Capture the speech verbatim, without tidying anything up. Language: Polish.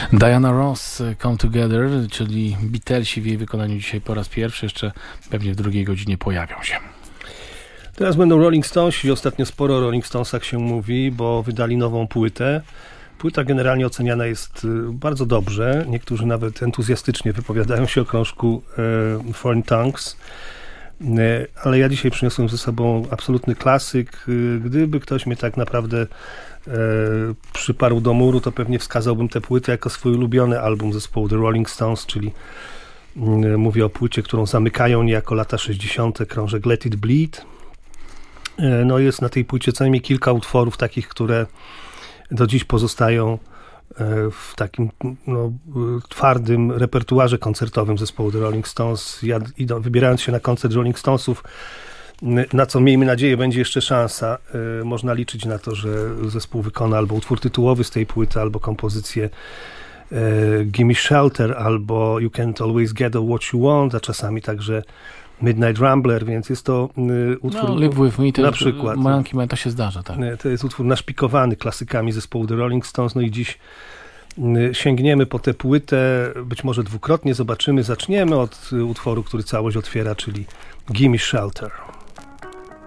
Diana Ross, Come Together, czyli Beatlesi w jej wykonaniu dzisiaj po raz pierwszy, jeszcze pewnie w drugiej godzinie pojawią się. Teraz będą Rolling Stonesi, ostatnio sporo o Rolling Stonesach się mówi, bo wydali nową płytę. Płyta generalnie oceniana jest bardzo dobrze, niektórzy nawet entuzjastycznie wypowiadają się o krążku e, Foreign Tongues, e, ale ja dzisiaj przyniosłem ze sobą absolutny klasyk. Gdyby ktoś mnie tak naprawdę e, przyparł do muru, to pewnie wskazałbym tę płytę jako swój ulubiony album zespołu The Rolling Stones, czyli e, mówię o płycie, którą zamykają niejako lata sześćdziesiąte, krążek Let It Bleed. E, no jest na tej płycie co najmniej kilka utworów takich, które do dziś pozostają w takim no, twardym repertuarze koncertowym zespołu The Rolling Stones. Ja, idą, wybierając się na koncert Rolling Stonesów, na co miejmy nadzieję będzie jeszcze szansa, można liczyć na to, że zespół wykona albo utwór tytułowy z tej płyty, albo kompozycję Gimme Shelter, albo You Can't Always Get What You Want, a czasami także Midnight Rambler, więc jest to y, utwór... No, Live With Me, to na przykład. Mojanki to się zdarza, tak. To jest utwór naszpikowany klasykami zespołu The Rolling Stones, no i dziś y, sięgniemy po tę płytę, być może dwukrotnie zobaczymy, zaczniemy od y, utworu, który całość otwiera, czyli Gimme Shelter.